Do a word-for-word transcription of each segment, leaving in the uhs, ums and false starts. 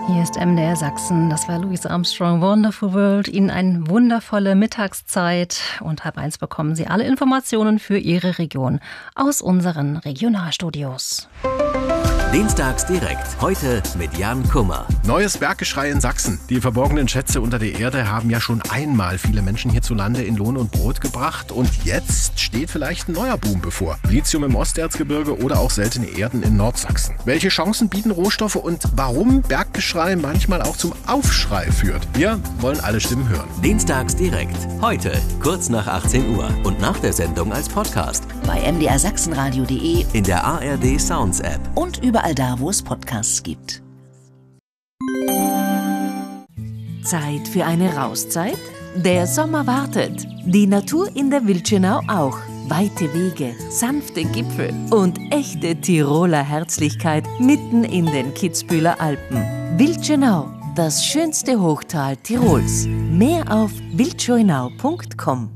Hier ist M D R Sachsen, das war Louis Armstrong, Wonderful World. Ihnen eine wundervolle Mittagszeit und halb eins bekommen Sie alle Informationen für Ihre Region aus unseren Regionalstudios. Dienstags direkt, heute mit Jan Kummer. Neues Berggeschrei in Sachsen. Die verborgenen Schätze unter der Erde haben ja schon einmal viele Menschen hierzulande in Lohn und Brot gebracht. Und jetzt steht vielleicht ein neuer Boom bevor. Lithium im Osterzgebirge oder auch seltene Erden in Nordsachsen. Welche Chancen bieten Rohstoffe und warum Berggeschrei manchmal auch zum Aufschrei führt? Wir wollen alle Stimmen hören. Dienstags direkt, heute, kurz nach achtzehn Uhr und nach der Sendung als Podcast. Bei m d r sachsenradio punkt de, in der A R D Sounds App und überall da, wo es Podcasts gibt. Zeit für eine Rauszeit? Der Sommer wartet. Die Natur in der Wildschönau auch. Weite Wege, sanfte Gipfel und echte Tiroler Herzlichkeit mitten in den Kitzbüheler Alpen. Wildschönau, das schönste Hochtal Tirols. Mehr auf wildschönau punkt com.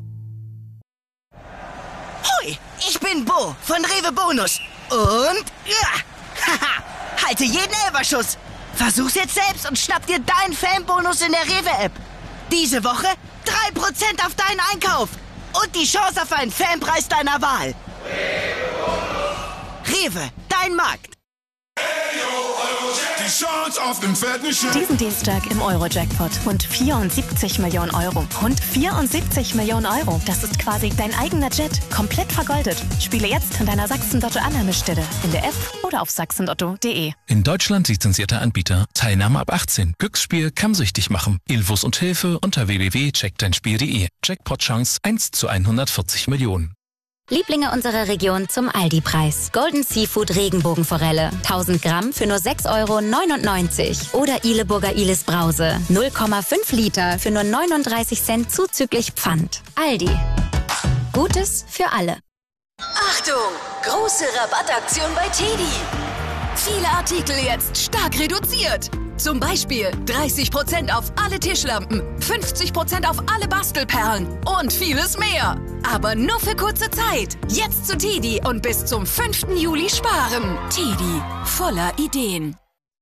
Hoi, ich bin Bo von Rewe Bonus. Und ja, haha, halte jeden Elferschuss. Versuch's jetzt selbst und schnapp dir deinen Fanbonus in der Rewe-App. Diese Woche drei Prozent auf deinen Einkauf und die Chance auf einen Fanpreis deiner Wahl. Rewe, dein Markt. Diesen Dienstag im Euro-Jackpot. Rund vierundsiebzig Millionen Euro. Rund vierundsiebzig Millionen Euro. Das ist quasi dein eigener Jet. Komplett vergoldet. Spiele jetzt in deiner Sachsen-Lotto-Annahmestelle. In der App oder auf sachsen lotto punkt de. In Deutschland lizenzierter Anbieter. Teilnahme ab achtzehn. Glücksspiel kann süchtig machen. Infos und Hilfe unter w w w punkt check dein spiel punkt de. Jackpot-Chance eins zu hundertvierzig Millionen. Lieblinge unserer Region zum Aldi-Preis. Golden Seafood Regenbogenforelle. tausend Gramm für nur sechs Euro neunundneunzig. Oder Ileburger Ilis Brause. null Komma fünf Liter für nur neununddreißig Cent zuzüglich Pfand. Aldi. Gutes für alle. Achtung! Große Rabattaktion bei Tedi. Viele Artikel jetzt stark reduziert. Zum Beispiel dreißig Prozent auf alle Tischlampen, fünfzig Prozent auf alle Bastelperlen und vieles mehr. Aber nur für kurze Zeit. Jetzt zu Tedi und bis zum fünften Juli sparen. Tedi, voller Ideen.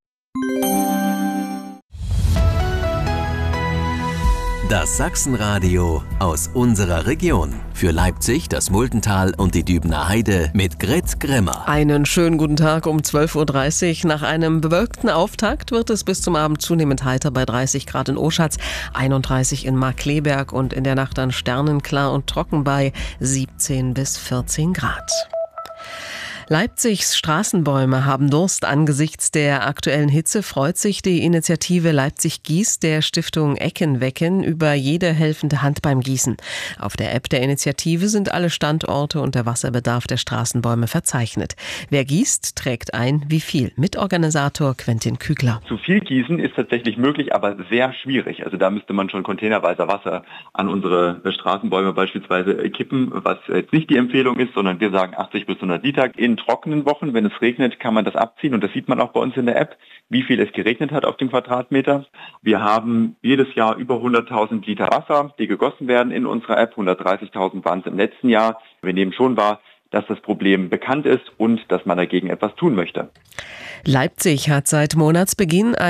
Das Sachsenradio aus unserer Region. Für Leipzig, das Muldental und die Dübener Heide mit Grit Grimmer. Einen schönen guten Tag um zwölf Uhr dreißig. Nach einem bewölkten Auftakt wird es bis zum Abend zunehmend heiter bei dreißig Grad in Oschatz, einunddreißig in Markkleeberg und in der Nacht dann sternenklar und trocken bei siebzehn bis vierzehn Grad. Leipzigs Straßenbäume haben Durst. Angesichts der aktuellen Hitze freut sich die Initiative Leipzig Gießt der Stiftung Ecken wecken über jede helfende Hand beim Gießen. Auf der App der Initiative sind alle Standorte und der Wasserbedarf der Straßenbäume verzeichnet. Wer gießt, trägt ein, wie viel. Mitorganisator Quentin Kügler. Zu viel gießen ist tatsächlich möglich, aber sehr schwierig. Also da müsste man schon containerweise Wasser an unsere Straßenbäume beispielsweise kippen, was jetzt nicht die Empfehlung ist, sondern wir sagen achtzig bis hundert Liter. In trockenen Wochen, wenn es regnet, kann man das abziehen und das sieht man auch bei uns in der App, wie viel es geregnet hat auf dem Quadratmeter. Wir haben jedes Jahr über hunderttausend Liter Wasser, die gegossen werden in unserer App. hundertdreißigtausend waren es im letzten Jahr. Wir nehmen schon wahr, dass das Problem bekannt ist und dass man dagegen etwas tun möchte. Leipzig hat seit Monatsbeginn ein